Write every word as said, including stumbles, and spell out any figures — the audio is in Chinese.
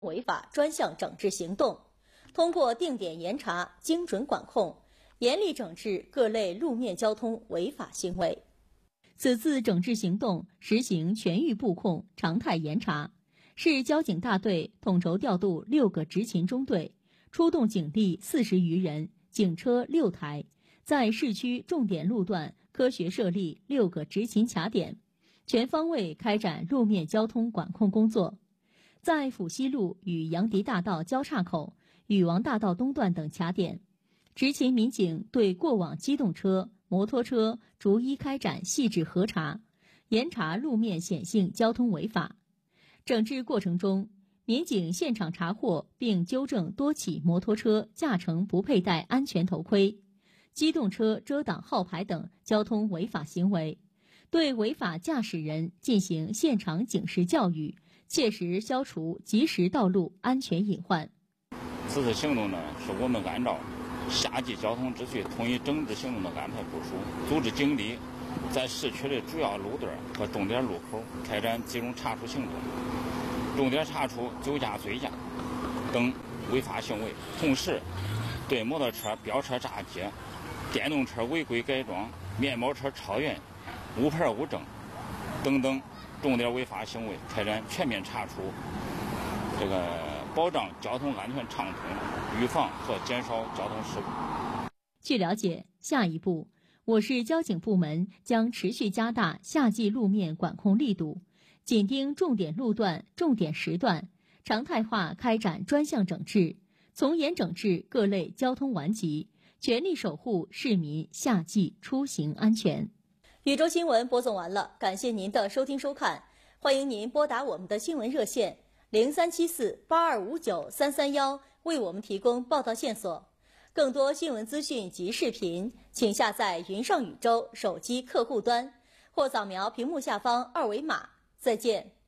违法专项整治行动，通过定点严查、精准管控，严厉整治各类路面交通违法行为。此次整治行动实行全域布控、常态严查，市交警大队统筹调度六个执勤中队，出动警力四十余人，警车六台，在市区重点路段科学设立六个执勤卡点，全方位开展路面交通管控工作。在府西路与杨迪大道交叉口、禹王大道东段等卡点，执勤民警对过往机动车、摩托车逐一开展细致核查，严查路面显性交通违法。整治过程中，民警现场查获并纠正多起摩托车驾乘不佩戴安全头盔、机动车遮挡号牌等交通违法行为，对违法驾驶人进行现场警示教育，切实消除即时道路安全隐患。 此次行动呢，是我们按照夏季交通秩序统一整治行动的安排部署，组织警力在市区的主要路段和重点路口开展集中查处行动，重点查处酒驾、醉驾等违法行为，同时对摩托车飙车炸街、电动车违规改装、面包车超员、无牌无证等等重点违法行为开展全面查处，这个保障交通安全畅通，预防和减少交通事故。 据了解，下一步，我市交警部门将持续加大夏季路面管控力度，紧盯重点路段、重点时段，常态化开展专项整治，从严整治各类交通顽疾，全力守护市民夏季出行安全。禹州新闻播送完了，感谢您的收听收看，欢迎您拨打我们的新闻热线零三七四八二五九三三幺，为我们提供报道线索。更多新闻资讯及视频，请下载云上禹州手机客户端，或扫描屏幕下方二维码。再见。